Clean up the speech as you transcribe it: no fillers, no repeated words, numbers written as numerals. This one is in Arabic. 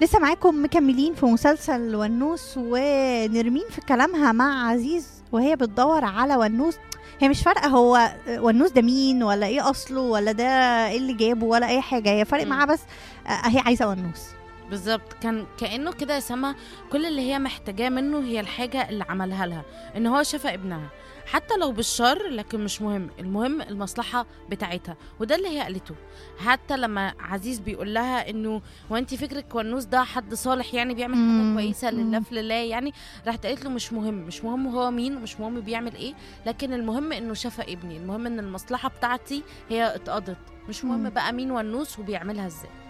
لسه معاكم مكملين في مسلسل ونوس، ونرمين في كلامها مع عزيز وهي بتدور على ونوس. هي مش فارقة هو ونوس ده مين ولا ايه اصله ولا ده ايه اللي جابه ولا اي حاجة، هي فارق معاها بس هي عايزة ونوس. بالظبط، كان كأنه كده يا سما كل اللي هي محتاجاه منه هي الحاجة اللي عملها لها، ان هو شفى ابنها حتى لو بالشر، لكن مش مهم، المهم المصلحة بتاعتها. وده اللي هي قالته. حتى لما عزيز بيقول لها انه وانتي فكرك ونوس ده حد صالح يعني بيعمل حاجة كويسة لله في لله يعني، راحت قالت له مش مهم هو مين ومش مهم بيعمل ايه، لكن المهم انه شفى ابني، المهم ان المصلحة بتاعتي هي اتقضت، مش مهم بقى مين ونوس وبيعملها ازاي.